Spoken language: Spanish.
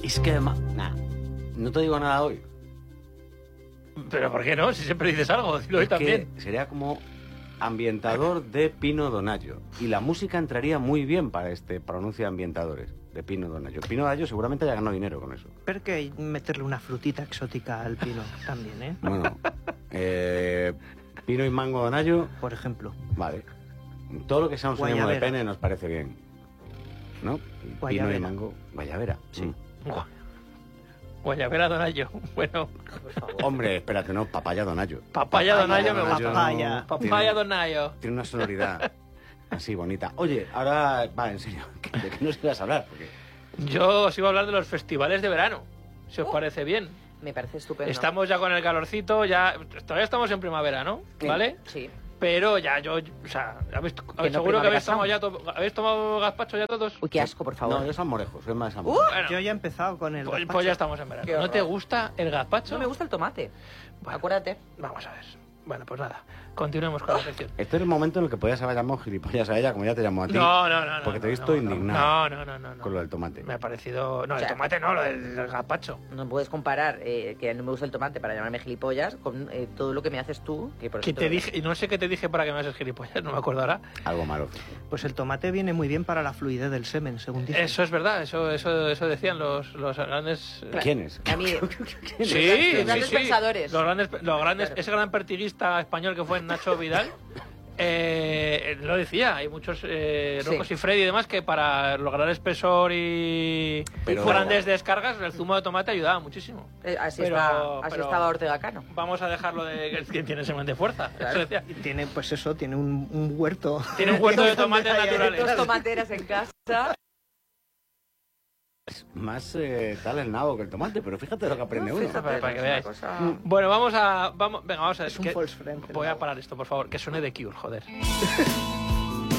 Es que además... Nah, no te digo nada hoy. ¿Pero por qué no? Si siempre dices algo, dilo hoy Es también. que sería como ambientador de Pino Donaggio. Y la música entraría muy bien para este pronuncio de ambientadores de Pino Donaggio. Pino Donaggio seguramente haya ganado dinero con eso. Pero que hay que meterle una frutita exótica al pino también, ¿eh? Bueno, Pino y Mango Donaggio, Por ejemplo. vale. Todo lo que sea un sinónimo de Guayabera. pene nos parece bien. ¿No? Pino y Guayabera. Mango, Guayabera. Sí. Guayabera Donaggio. Bueno, Hombre, espérate, no, Papaya Donaggio. Papaya Donaggio me gusta. Papaya. Papaya Donaggio. Tiene una sonoridad así bonita. Oye, ahora, va, en serio, ¿de qué nos ibas a hablar? Porque Yo os iba a hablar de los festivales de verano, si os parece bien. Me parece estupendo. Estamos ya con el calorcito, ya todavía estamos en primavera, ¿no? ¿Vale? Sí. Pero ya yo, o sea, no seguro que habéis primavera tomado ya ¿habéis tomado gazpacho ya todos? Uy, qué asco, por favor. no, yo soy Morejo, soy más amor. Bueno, Yo ya he empezado con el pues gazpacho. ya estamos en verano. Qué ¿No horror. te gusta el gazpacho? No me gusta el tomate. Bueno, Acuérdate. Vamos a ver. Bueno, pues nada, continuemos con la sección. Este es el momento en el que podías haber llamado gilipollas a ella, como ya te llamó a ti. No. Porque te he no, visto no, indignado No. con lo del tomate. Me ha parecido... No, O sea, el tomate no, lo del gazpacho. No puedes comparar que no me gusta el tomate para llamarme gilipollas con todo lo que me haces tú. Que por eso Que te dije, y no sé qué te dije para que me hagas gilipollas, no me acuerdo ahora. Algo malo. Pues el tomate viene muy bien para la fluidez del semen, según dicen. Eso es verdad, eso decían los grandes... ¿Quiénes? A mí, Sí, los grandes pensadores. Los grandes, Claro. ese gran pertiguista español que fue Nacho Vidal, lo decía, hay muchos Rocos y Freddy y demás que para lograr espesor y Pero- grandes descargas el zumo de tomate ayudaba muchísimo. Así, Pero- así pero- estaba Ortega Cano. Vamos a dejarlo de que tiene semen de fuerza. Claro. Eso decía. Y tiene, pues eso, tiene un huerto. Tiene un huerto de tomates Ahí, naturales. Dos tomateras en casa. Más tal el nabo que el tomate, pero fíjate lo que aprende uno. Para que es una veáis. cosa- Bueno, venga, vamos a ver. Es un que- false friend, el voy a nabo. parar esto, por favor. Que suene de Cure, joder.